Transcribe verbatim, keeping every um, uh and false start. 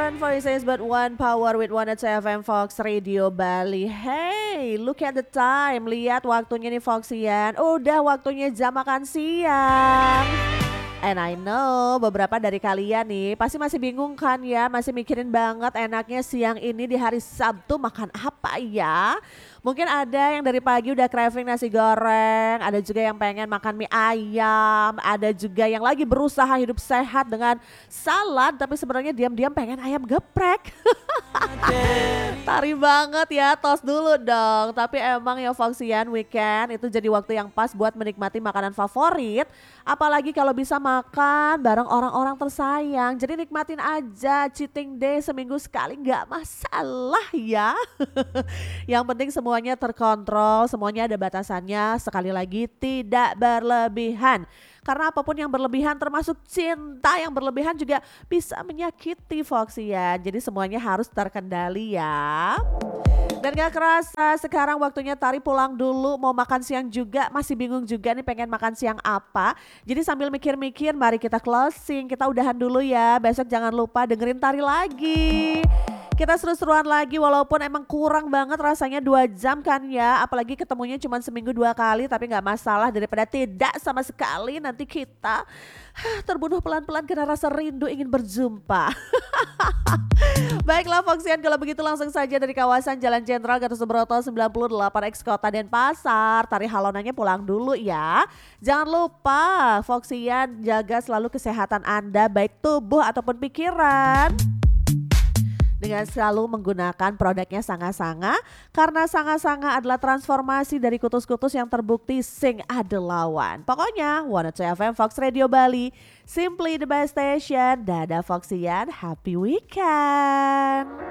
Different voices but one power with one at F M Fox Radio Bali. Hey, look at the time. Lihat waktunya nih Foxian. Udah waktunya jam makan siang. And I know beberapa dari kalian nih pasti masih bingung kan ya, masih mikirin banget enaknya siang ini di hari Sabtu makan apa ya. Mungkin ada yang dari pagi udah craving nasi goreng, ada juga yang pengen makan mie ayam, ada juga yang lagi berusaha hidup sehat dengan salad tapi sebenarnya diam-diam pengen ayam geprek. Tari banget ya, tos dulu dong. Tapi emang ya Foxian, weekend itu jadi waktu yang pas buat menikmati makanan favorit. Apalagi kalau bisa makan bareng orang-orang tersayang. Jadi nikmatin aja cheating day seminggu sekali gak masalah ya. Yang penting semuanya terkontrol, semuanya ada batasannya. Sekali lagi tidak berlebihan. Karena apapun yang berlebihan termasuk cinta yang berlebihan juga bisa menyakiti Foxian. Jadi semuanya harus terkendali ya. Dan gak kerasa sekarang waktunya Tari pulang dulu, mau makan siang juga, masih bingung juga nih pengen makan siang apa. Jadi sambil mikir-mikir mari kita closing, kita udahan dulu ya. Besok jangan lupa dengerin Tari lagi. Kita seru-seruan lagi walaupun emang kurang banget rasanya dua jam kan ya. Apalagi ketemunya cuma seminggu dua kali tapi gak masalah daripada tidak sama sekali. Nanti kita terbunuh pelan-pelan karena rasa rindu ingin berjumpa. Baiklah Foxian, kalau begitu langsung saja dari kawasan Jalan Jenderal Gatot Subroto sembilan puluh delapan X Kota Denpasar. Tari Halonanya pulang dulu ya. Jangan lupa Foxian jaga selalu kesehatan Anda baik tubuh ataupun pikiran. Dengan selalu menggunakan produknya Sanga-Sanga. Karena Sanga-Sanga adalah transformasi dari kutus-kutus yang terbukti sing ada lawan. Pokoknya one oh two F M Fox Radio Bali, simply the best station. Dadah Foxian, happy weekend.